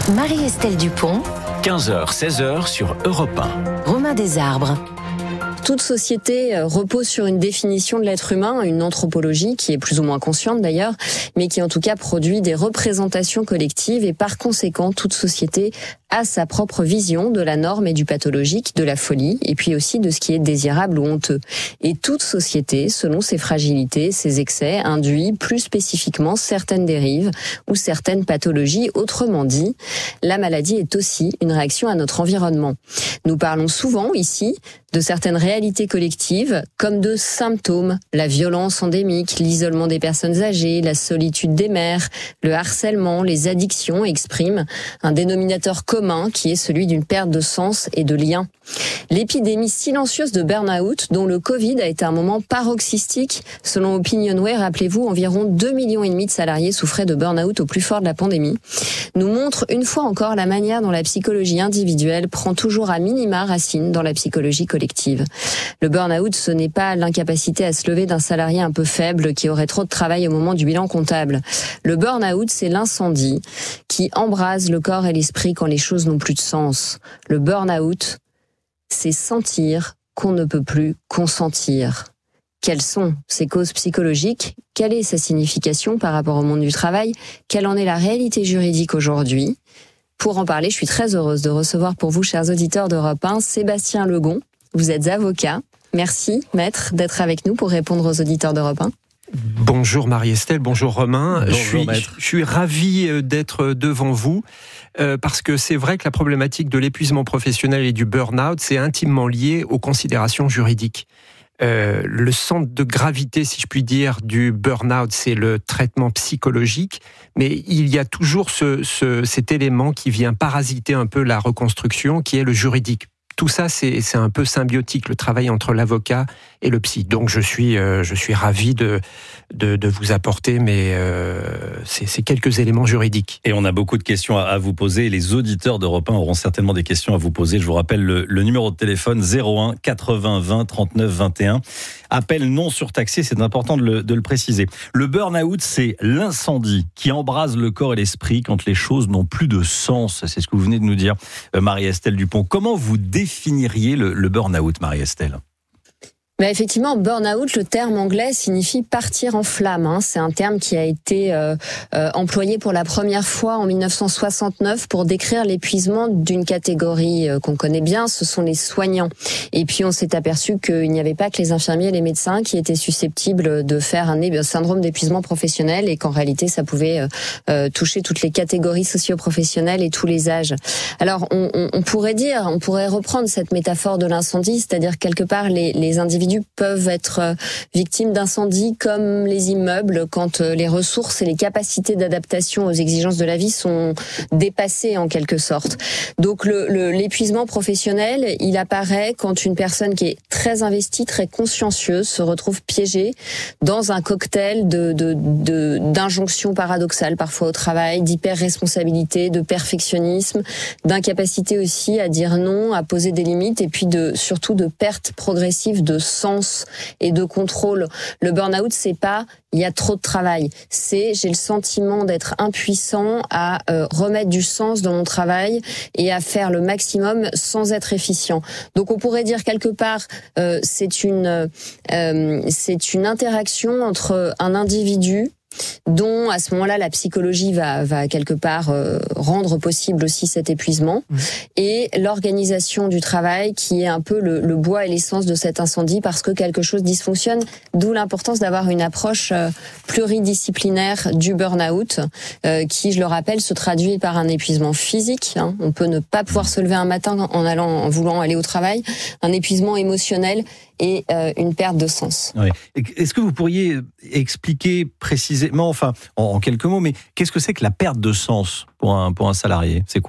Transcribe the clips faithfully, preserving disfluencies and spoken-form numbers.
Marie-Estelle Dupont, quinze heures seize heures sur Europe un. Romain Desarbres. Toute société repose sur une définition de l'être humain, une anthropologie qui est plus ou moins consciente d'ailleurs, mais qui en tout cas produit des représentations collectives et par conséquent toute société a sa propre vision de la norme et du pathologique, de la folie et puis aussi de ce qui est désirable ou honteux. Et toute société, selon ses fragilités, ses excès, induit plus spécifiquement certaines dérives ou certaines pathologies. Autrement dit, la maladie est aussi une réaction à notre environnement. Nous parlons souvent ici de certaines réalités collectives comme de symptômes, la violence endémique, l'isolement des personnes âgées, la solitude des mères, le harcèlement, les addictions expriment un dénominateur commun qui est celui d'une perte de sens et de lien. L'épidémie silencieuse de burn-out, dont le Covid a été un moment paroxystique, selon Opinionway, rappelez-vous, environ deux millions et demi de salariés souffraient de burn-out au plus fort de la pandémie, nous montre une fois encore la manière dont la psychologie individuelle prend toujours à minima racine dans la psychologie collective. Le burn-out, ce n'est pas l'incapacité à se lever d'un salarié un peu faible qui aurait trop de travail au moment du bilan comptable. Le burn-out, c'est l'incendie qui embrase le corps et l'esprit quand les choses n'ont plus de sens. Le burn-out, c'est sentir qu'on ne peut plus consentir. Quelles sont ces causes psychologiques ? Quelle est sa signification par rapport au monde du travail ? Quelle en est la réalité juridique aujourd'hui ? Pour en parler, je suis très heureuse de recevoir pour vous, chers auditeurs d'Europe un, Sébastien Legon. Vous êtes avocat. Merci, maître, d'être avec nous pour répondre aux auditeurs d'Europe un. Bonjour Marie-Estelle, bonjour Romain. Bonjour, je, suis, maître. je suis ravi d'être devant vous euh, parce que c'est vrai que la problématique de l'épuisement professionnel et du burn-out, c'est intimement lié aux considérations juridiques. Euh, le centre de gravité, si je puis dire, du burn-out, c'est le traitement psychologique, mais il y a toujours ce, ce, cet élément qui vient parasiter un peu la reconstruction, qui est le juridique. Tout ça, c'est, c'est un peu symbiotique, le travail entre l'avocat et le psy. Donc, je suis, euh, je suis ravi de, de, de vous apporter mes, euh, ces, ces quelques éléments juridiques. Et on a beaucoup de questions à, à vous poser. Les auditeurs d'Europe un auront certainement des questions à vous poser. Je vous rappelle le, le numéro de téléphone zéro un quatre-vingts vingt trente-neuf vingt et un. Appel non surtaxé, c'est important de le, de le préciser. Le burn-out, c'est l'incendie qui embrase le corps et l'esprit quand les choses n'ont plus de sens. C'est ce que vous venez de nous dire, Marie-Estelle Dupont. Comment vous définiriez le, le burn-out, Marie-Estelle ? Mais effectivement, burn-out, le terme anglais signifie partir en flamme. Hein. C'est un terme qui a été euh, euh, employé pour la première fois en dix-neuf cent soixante-neuf pour décrire l'épuisement d'une catégorie euh, qu'on connaît bien, ce sont les soignants. Et puis on s'est aperçu qu'il n'y avait pas que les infirmiers et les médecins qui étaient susceptibles de faire un, un syndrome d'épuisement professionnel et qu'en réalité ça pouvait euh, euh, toucher toutes les catégories socio-professionnelles et tous les âges. Alors on, on, on pourrait dire, on pourrait reprendre cette métaphore de l'incendie, c'est-à-dire quelque part les, les individus peuvent être victimes d'incendies comme les immeubles quand les ressources et les capacités d'adaptation aux exigences de la vie sont dépassées en quelque sorte. Donc le, le, l'épuisement professionnel, il apparaît quand une personne qui est très investie, très consciencieuse se retrouve piégée dans un cocktail de, de, de, d'injonctions paradoxales parfois au travail, d'hyper-responsabilité, de perfectionnisme, d'incapacité aussi à dire non, à poser des limites et puis de surtout de perte progressive de sens et de contrôle. Le burn-out, c'est pas il y a trop de travail, c'est j'ai le sentiment d'être impuissant à euh, remettre du sens dans mon travail et à faire le maximum sans être efficient. Donc on pourrait dire quelque part euh, c'est une euh, c'est une interaction entre un individu dont à ce moment-là la psychologie va va quelque part euh, rendre possible aussi cet épuisement mmh. et l'organisation du travail qui est un peu le, le bois et l'essence de cet incendie parce que quelque chose dysfonctionne, d'où l'importance d'avoir une approche euh, pluridisciplinaire du burn-out euh, qui, je le rappelle, se traduit par un épuisement physique, hein. On peut ne pas pouvoir se lever un matin en allant en voulant aller au travail, un épuisement émotionnel et euh, une perte de sens. Oui. Est-ce que vous pourriez expliquer précisément, enfin, en, en quelques mots, mais qu'est-ce que c'est que la perte de sens pour un, pour un salarié ? C'est quoi ?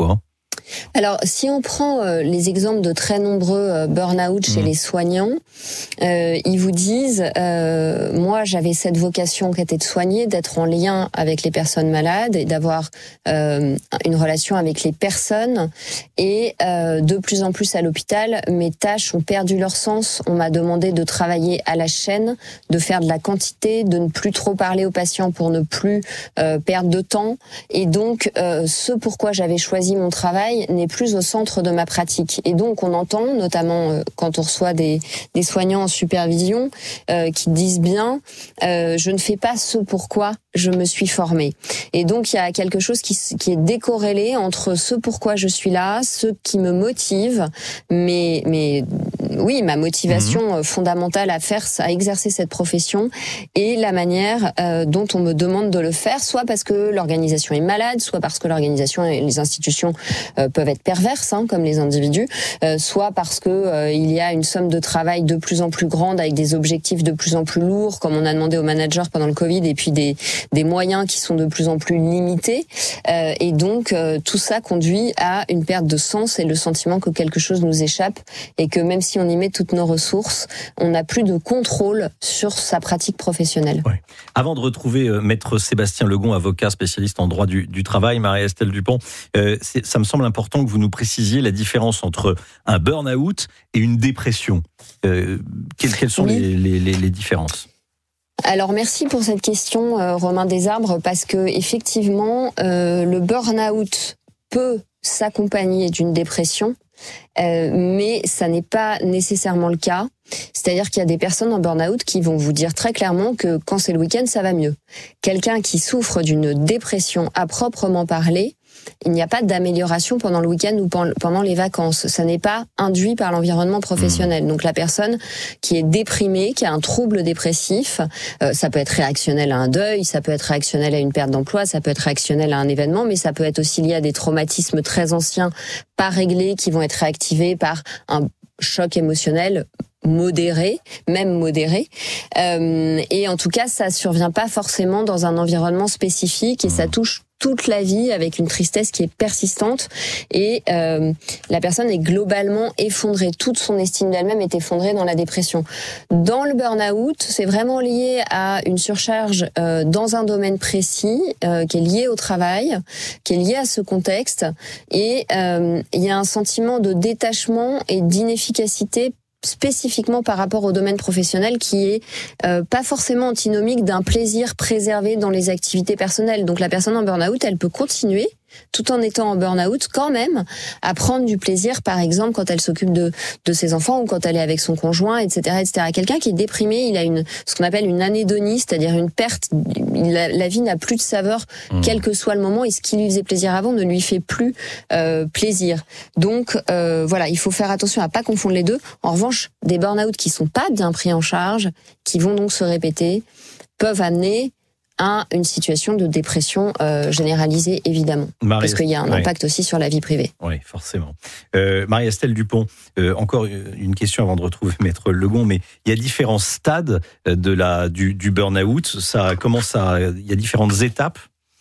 Alors, si on prend euh, les exemples de très nombreux euh, burn-out chez mmh. les soignants, euh, ils vous disent, euh, moi j'avais cette vocation qui était de soigner, d'être en lien avec les personnes malades et d'avoir euh, une relation avec les personnes. Et euh, de plus en plus à l'hôpital, mes tâches ont perdu leur sens. On m'a demandé de travailler à la chaîne, de faire de la quantité, de ne plus trop parler aux patients pour ne plus euh, perdre de temps. Et donc, euh, ce pourquoi j'avais choisi mon travail n'est plus au centre de ma pratique. Et donc, on entend, notamment euh, quand on reçoit des, des soignants en supervision, euh, qui disent bien euh, « je ne fais pas ce pourquoi je me suis formée ». Et donc, il y a quelque chose qui, qui est décorrélé entre ce pourquoi je suis là, ce qui me motive, mais, mais oui, ma motivation mmh. fondamentale à faire, à exercer cette profession, et la manière euh, dont on me demande de le faire, soit parce que l'organisation est malade, soit parce que l'organisation et les institutions euh, peuvent être perverses, hein, comme les individus, euh, soit parce que euh, il y a une somme de travail de plus en plus grande avec des objectifs de plus en plus lourds, comme on a demandé aux managers pendant le Covid, et puis des, des moyens qui sont de plus en plus limités. Euh, et donc, euh, tout ça conduit à une perte de sens et le sentiment que quelque chose nous échappe et que même si on y met toutes nos ressources, on n'a plus de contrôle sur sa pratique professionnelle. Ouais. Avant de retrouver euh, maître Sébastien Legon, avocat spécialiste en droit du, du travail, Marie-Estelle Dupont, euh, c'est, ça me semble important que vous nous précisiez la différence entre un burn-out et une dépression. Euh, quelles, quelles sont oui. les, les, les différences ? Alors merci pour cette question, euh, Romain Desarbres, parce que effectivement, euh, le burn-out peut s'accompagner d'une dépression, euh, mais ça n'est pas nécessairement le cas. C'est-à-dire qu'il y a des personnes en burn-out qui vont vous dire très clairement que quand c'est le week-end, ça va mieux. Quelqu'un qui souffre d'une dépression à proprement parler, il n'y a pas d'amélioration pendant le week-end ou pendant les vacances. Ça n'est pas induit par l'environnement professionnel. Donc la personne qui est déprimée, qui a un trouble dépressif, euh, ça peut être réactionnel à un deuil, ça peut être réactionnel à une perte d'emploi, ça peut être réactionnel à un événement, mais ça peut être aussi lié à des traumatismes très anciens, pas réglés, qui vont être réactivés par un choc émotionnel modéré, même modéré. Euh, et en tout cas, ça survient pas forcément dans un environnement spécifique et ça touche toute la vie avec une tristesse qui est persistante et euh, la personne est globalement effondrée. Toute son estime d'elle-même est effondrée dans la dépression. Dans le burn-out, c'est vraiment lié à une surcharge euh, dans un domaine précis euh, qui est lié au travail, qui est lié à ce contexte et euh, il y a un sentiment de détachement et d'inefficacité spécifiquement par rapport au domaine professionnel qui est euh, pas forcément antinomique d'un plaisir préservé dans les activités personnelles. Donc la personne en burn-out, elle peut continuer tout en étant en burn-out quand même à prendre du plaisir, par exemple quand elle s'occupe de de ses enfants ou quand elle est avec son conjoint, et cetera, et cetera. Quelqu'un qui est déprimé, il a une ce qu'on appelle une anédonie, c'est-à-dire une perte. La, la vie n'a plus de saveur, mmh. quel que soit le moment, et ce qui lui faisait plaisir avant ne lui fait plus euh, plaisir. Donc euh, voilà, il faut faire attention à pas confondre les deux. En revanche, des burn-out qui sont pas bien pris en charge, qui vont donc se répéter, peuvent amener à une situation de dépression euh, généralisée, évidemment. Marie parce qu'il y a un impact ouais. aussi sur la vie privée. Oui, forcément. Euh, Marie-Estelle Dupont, euh, encore une question avant de retrouver Maître Legon, mais il y a différents stades de la, du, du burn-out. Ça commence à, il y a différentes étapes,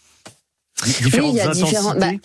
différentes oui, il y a intensités. Différents, bah,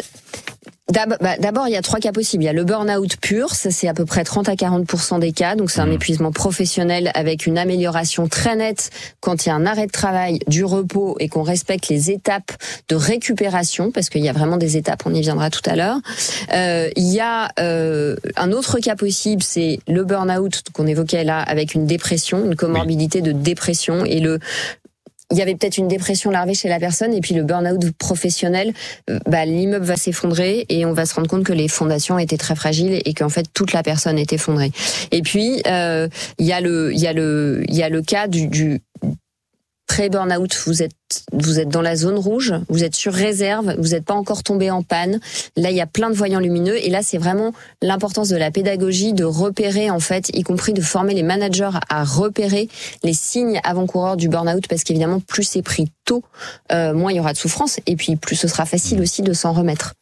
D'abord, il y a trois cas possibles. Il y a le burn-out pur, ça c'est à peu près trente à quarante pour cent des cas, donc c'est un mmh. épuisement professionnel avec une amélioration très nette quand il y a un arrêt de travail, du repos et qu'on respecte les étapes de récupération, parce qu'il y a vraiment des étapes, on y viendra tout à l'heure. Euh, il y a euh, un autre cas possible, c'est le burn-out qu'on évoquait là, avec une dépression, une comorbidité oui. de dépression et le il y avait peut-être une dépression larvée chez la personne et puis le burn-out professionnel, bah, l'immeuble va s'effondrer et on va se rendre compte que les fondations étaient très fragiles et qu'en fait toute la personne est effondrée. Et puis euh, il y a le il y a le il y a le cas du, du pré-burn-out, vous êtes vous êtes dans la zone rouge, vous êtes sur réserve, vous n'êtes pas encore tombé en panne. Là, il y a plein de voyants lumineux et là, c'est vraiment l'importance de la pédagogie, de repérer en fait, y compris de former les managers à repérer les signes avant-coureurs du burn-out, parce qu'évidemment, plus c'est pris tôt, euh, moins il y aura de souffrance et puis plus ce sera facile aussi de s'en remettre.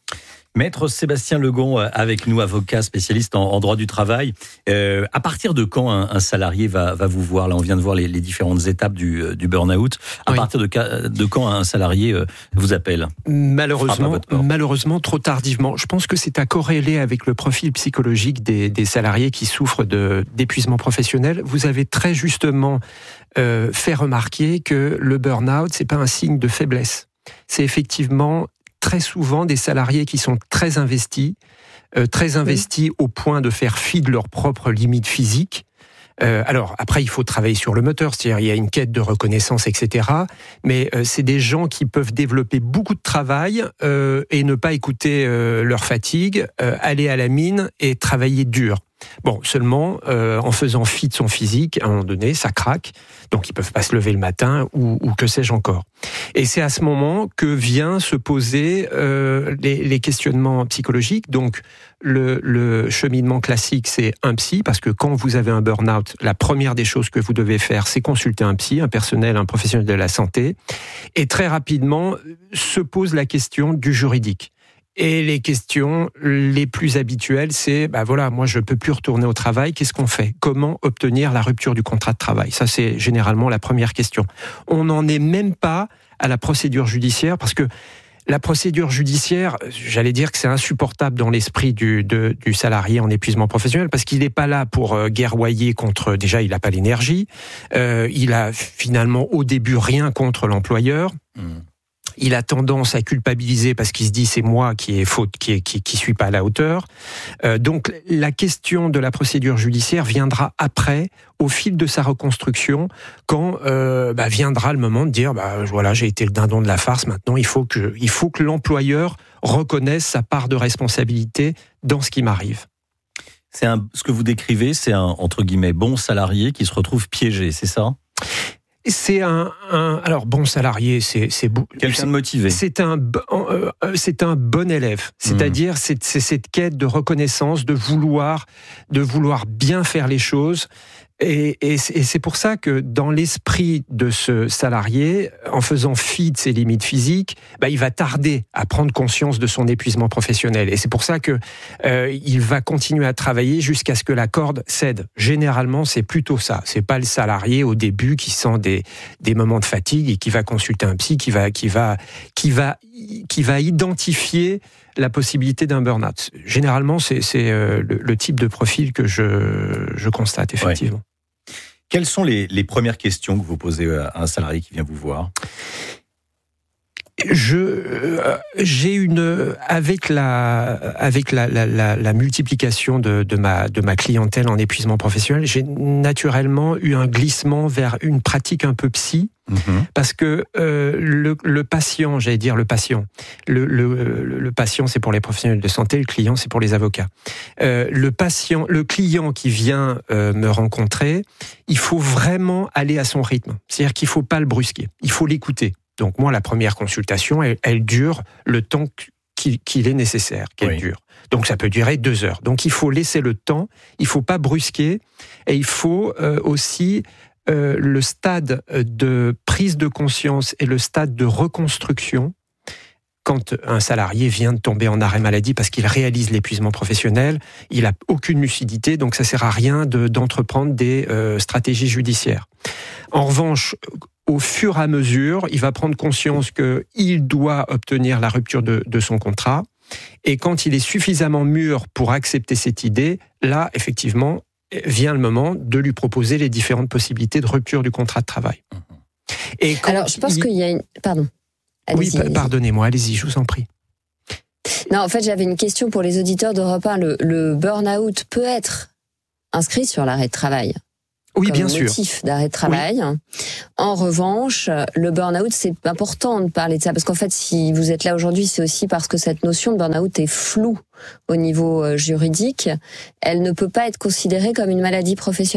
Maître Sébastien Legon avec nous, avocat spécialiste en, en droit du travail. Euh, à partir de quand un, un salarié va, va vous voir ? Là, on vient de voir les, les différentes étapes du, du burn-out. À oui. partir de, de quand un salarié vous appelle ? Malheureusement, malheureusement, trop tardivement. Je pense que c'est à corréler avec le profil psychologique des, des salariés qui souffrent de, d'épuisement professionnel. Vous avez très justement euh, fait remarquer que le burn-out, c'est pas un signe de faiblesse. C'est effectivement très souvent des salariés qui sont très investis, euh, très investis oui. au point de faire fi de leurs propres limites physiques. Euh, alors, après, il faut travailler sur le moteur, c'est-à-dire il y a une quête de reconnaissance, et cetera. Mais euh, c'est des gens qui peuvent développer beaucoup de travail euh, et ne pas écouter euh, leur fatigue, euh, aller à la mine et travailler dur. Bon, seulement, euh, en faisant fi de son physique, à un moment donné, ça craque. Donc, ils peuvent pas se lever le matin ou, ou que sais-je encore. Et c'est à ce moment que vient se poser euh, les, les questionnements psychologiques. Donc, le, le cheminement classique, c'est un psy, parce que quand vous avez un burn-out, la première des choses que vous devez faire, c'est consulter un psy, un personnel, un professionnel de la santé. Et très rapidement, se pose la question du juridique. Et les questions les plus habituelles, c'est, bah voilà, moi je peux plus retourner au travail, qu'est-ce qu'on fait ? Comment obtenir la rupture du contrat de travail ? Ça, c'est généralement la première question. On n'en est même pas à la procédure judiciaire, parce que la procédure judiciaire, j'allais dire que c'est insupportable dans l'esprit du, de, du salarié en épuisement professionnel, parce qu'il n'est pas là pour euh, guerroyer contre, déjà il n'a pas l'énergie, euh, il a finalement au début rien contre l'employeur. Mmh. Il a tendance à culpabiliser parce qu'il se dit c'est moi qui ai faute, qui est, qui, qui suis pas à la hauteur. Euh, donc la question de la procédure judiciaire viendra après, au fil de sa reconstruction, quand euh, bah, viendra le moment de dire bah voilà, j'ai été le dindon de la farce. Maintenant il faut que il faut que l'employeur reconnaisse sa part de responsabilité dans ce qui m'arrive. C'est un, ce que vous décrivez, c'est un entre guillemets bon salarié qui se retrouve piégé, c'est ça ? C'est un, un alors bon salarié, c'est c'est quelqu'un de motivé. C'est un euh, c'est un bon élève, c'est-à-dire mmh. c'est, c'est cette quête de reconnaissance, de vouloir de vouloir bien faire les choses. Et, et, et c'est pour ça que dans l'esprit de ce salarié, en faisant fi de ses limites physiques, bah, il va tarder à prendre conscience de son épuisement professionnel. Et c'est pour ça que euh, il va continuer à travailler jusqu'à ce que la corde cède. Généralement, c'est plutôt ça. C'est pas le salarié au début qui sent des des moments de fatigue et qui va consulter un psy, qui va qui va qui va qui va identifier la possibilité d'un burn-out. Généralement, c'est c'est euh, le, le type de profil que je je constate effectivement. Ouais. Quelles sont les, les premières questions que vous posez à un salarié qui vient vous voir ? Je, euh, j'ai une avec la avec la, la, la, la multiplication de, de ma de ma clientèle en épuisement professionnel, j'ai naturellement eu un glissement vers une pratique un peu psy. Mmh. Parce que euh, le, le patient, j'allais dire le patient, le, le, le patient c'est pour les professionnels de santé, le client c'est pour les avocats. Euh, le patient, le client qui vient euh, me rencontrer, il faut vraiment aller à son rythme. C'est-à-dire qu'il faut pas le brusquer, il faut l'écouter. Donc moi, la première consultation, elle, elle dure le temps qu'il, qu'il est nécessaire qu'elle oui. dure. Donc ça peut durer deux heures. Donc il faut laisser le temps, il faut pas brusquer, et il faut euh, aussi Euh, le stade de prise de conscience et le stade de reconstruction, quand un salarié vient de tomber en arrêt maladie parce qu'il réalise l'épuisement professionnel, il n'a aucune lucidité, donc ça ne sert à rien de, d'entreprendre des euh, stratégies judiciaires. En revanche, au fur et à mesure, il va prendre conscience qu'il doit obtenir la rupture de, de son contrat, et quand il est suffisamment mûr pour accepter cette idée, là, effectivement, vient le moment de lui proposer les différentes possibilités de rupture du contrat de travail. Et alors, je pense il... qu'il y a une... Pardon. Allez-y, oui, allez-y. Pardonnez-moi, allez-y, je vous en prie. Non, en fait, j'avais une question pour les auditeurs d'Europe un. Le, le burn-out peut être inscrit sur l'arrêt de travail. Oui, comme bien sûr. Motif d'arrêt de travail. Oui. En revanche, le burn-out, c'est important de parler de ça, parce qu'en fait, si vous êtes là aujourd'hui, c'est aussi parce que cette notion de burn-out est floue au niveau juridique. Elle ne peut pas être considérée comme une maladie professionnelle ?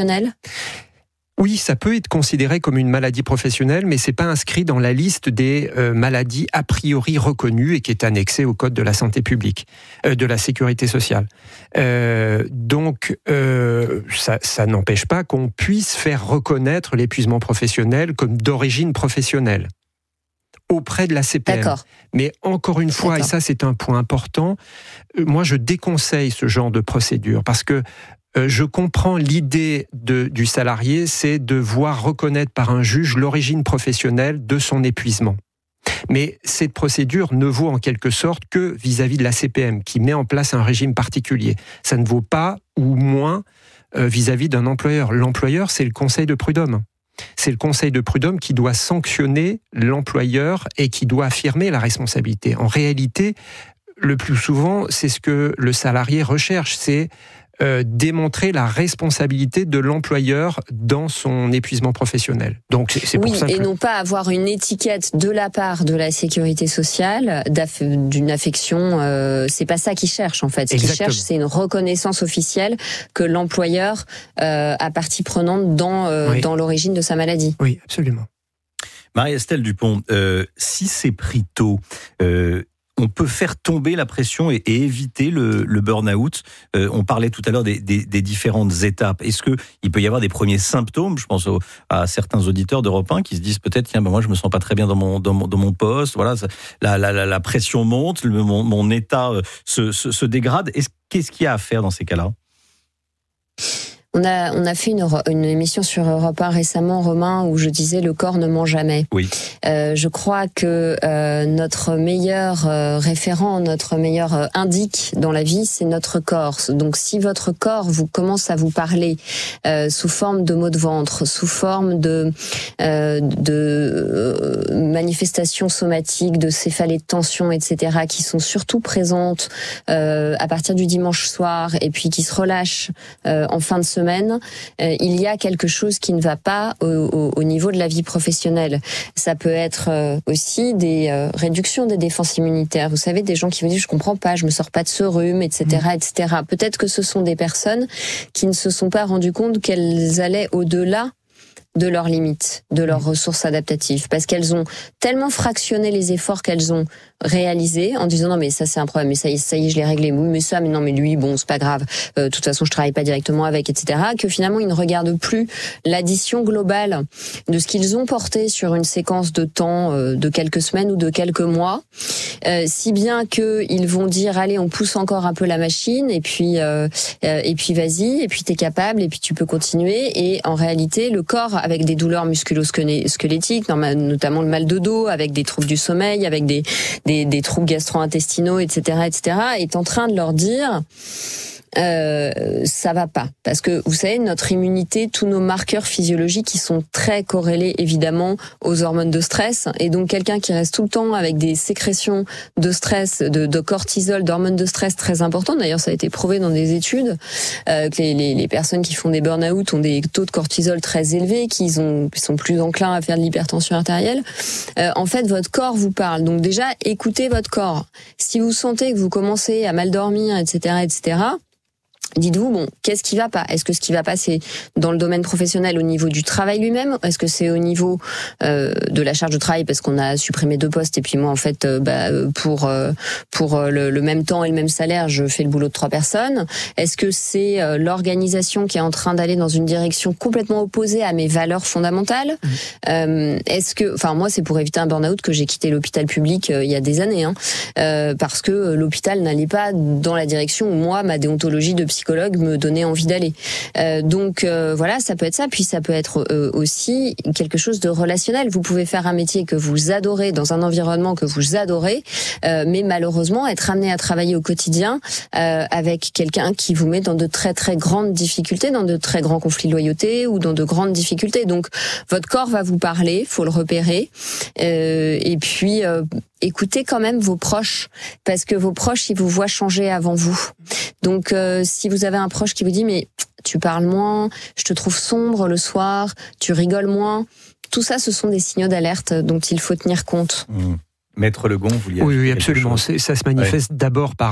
Oui, ça peut être considéré comme une maladie professionnelle, mais c'est pas inscrit dans la liste des euh, maladies a priori reconnues et qui est annexée au Code de la santé publique, euh, de la sécurité sociale. Euh, donc, euh, ça, ça n'empêche pas qu'on puisse faire reconnaître l'épuisement professionnel comme d'origine professionnelle. auprès de la C P M. D'accord. Mais encore une fois, D'accord. et ça c'est un point important, moi je déconseille ce genre de procédure parce que euh, je comprends l'idée de, du salarié, c'est de voir reconnaître par un juge l'origine professionnelle de son épuisement. Mais cette procédure ne vaut en quelque sorte que vis-à-vis de la C P M qui met en place un régime particulier. Ça ne vaut pas ou moins euh, vis-à-vis d'un employeur. L'employeur, c'est le conseil de prud'homme. C'est le conseil de prud'homme qui doit sanctionner l'employeur et qui doit affirmer la responsabilité. En réalité, le plus souvent, c'est ce que le salarié recherche, c'est euh, démontrer la responsabilité de l'employeur dans son épuisement professionnel. Donc c'est, c'est oui, pour ça que... et non pas avoir une étiquette de la part de la sécurité sociale d'aff- d'une affection. Euh, c'est pas ça qu'ils cherchent en fait. Ce Exactement. qu'ils cherchent, c'est une reconnaissance officielle que l'employeur euh, a partie prenante dans euh, oui. dans l'origine de sa maladie. Oui, absolument. Marie-Estelle Dupont, euh, si c'est pris tôt, euh, on peut faire tomber la pression et, et éviter le, le burn-out. Euh, on parlait tout à l'heure des, des, des différentes étapes. Est-ce que il peut y avoir des premiers symptômes? Je pense au, à certains auditeurs d'Europe un qui se disent peut-être tiens ben moi je me sens pas très bien dans mon dans mon, dans mon poste. Voilà, ça, la, la, la, la pression monte, le, mon, mon état se, se, se dégrade. Est-ce, qu'est-ce qu'il y a à faire dans ces cas-là? On a, on a fait une, une émission sur Europe un récemment, Romain, où je disais le corps ne ment jamais. Oui. Euh, je crois que euh, notre meilleur euh, référent, notre meilleur euh, indique dans la vie, c'est notre corps. Donc si votre corps vous commence à vous parler euh, sous forme de maux de ventre, sous forme de, euh, de euh, manifestations somatiques, de céphalées de tension, et cetera, qui sont surtout présentes euh, à partir du dimanche soir et puis qui se relâchent euh, en fin de semaine, Semaine, euh, il y a quelque chose qui ne va pas au, au, au niveau de la vie professionnelle. Ça peut être euh, aussi des euh, réductions des défenses immunitaires. Vous savez, des gens qui vous disent « je comprends pas, je me sors pas de ce rhume, et cetera, et cetera » Peut-être que ce sont des personnes qui ne se sont pas rendues compte qu'elles allaient au-delà de leurs limites, de leurs ressources adaptatives, parce qu'elles ont tellement fractionné les efforts qu'elles ont réalisés en disant non mais ça c'est un problème, mais ça y est, ça y est je l'ai réglé, oui mais ça mais non mais lui bon c'est pas grave, euh, de toute façon je travaille pas directement avec, et cetera, que finalement ils ne regardent plus l'addition globale de ce qu'ils ont porté sur une séquence de temps euh, de quelques semaines ou de quelques mois, euh, si bien que ils vont dire allez on pousse encore un peu la machine et puis euh, euh, et puis vas-y et puis t'es capable et puis tu peux continuer, et en réalité le corps avec des douleurs musculo-squelettiques, notamment le mal de dos, avec des troubles du sommeil, avec des, des, des troubles gastro-intestinaux, et cetera, et cetera, est en train de leur dire euh, ça va pas. Parce que, vous savez, notre immunité, tous nos marqueurs physiologiques, qui sont très corrélés, évidemment, aux hormones de stress. Et donc, quelqu'un qui reste tout le temps avec des sécrétions de stress, de, de cortisol, d'hormones de stress très importantes. D'ailleurs, ça a été prouvé dans des études, euh, que les, les, les personnes qui font des burn-out ont des taux de cortisol très élevés, qui ont, sont plus enclins à faire de l'hypertension artérielle. Euh, en fait, votre corps vous parle. Donc, déjà, écoutez votre corps. Si vous sentez que vous commencez à mal dormir, et cetera, et cetera, dites-vous, bon, qu'est-ce qui va pas? Est-ce que ce qui va pas, c'est dans le domaine professionnel au niveau du travail lui-même? Est-ce que c'est au niveau euh, de la charge de travail parce qu'on a supprimé deux postes et puis moi, en fait, euh, bah, pour euh, pour le, le même temps et le même salaire, je fais le boulot de trois personnes? Est-ce que c'est euh, l'organisation qui est en train d'aller dans une direction complètement opposée à mes valeurs fondamentales? Mmh. euh, Est-ce que, enfin, moi, c'est pour éviter un burn-out que j'ai quitté l'hôpital public euh, il y a des années, hein, euh, parce que l'hôpital n'allait pas dans la direction où moi, ma déontologie de psychologue me donnait envie d'aller. Euh, donc euh, voilà, ça peut être ça, puis ça peut être euh, aussi quelque chose de relationnel. Vous pouvez faire un métier que vous adorez dans un environnement que vous adorez, euh, mais malheureusement être amené à travailler au quotidien euh, avec quelqu'un qui vous met dans de très très grandes difficultés, dans de très grands conflits de loyauté ou dans de grandes difficultés. Donc votre corps va vous parler, faut le repérer, euh, et puis euh, écoutez quand même vos proches, parce que vos proches, ils vous voient changer avant vous. Donc, euh, si vous avez un proche qui vous dit « mais tu parles moins, je te trouve sombre le soir, tu rigoles moins », tout ça, ce sont des signaux d'alerte dont il faut tenir compte. Mmh. Maître Legon, vous vouliez Oui, oui, absolument. Ça se manifeste ouais. d'abord par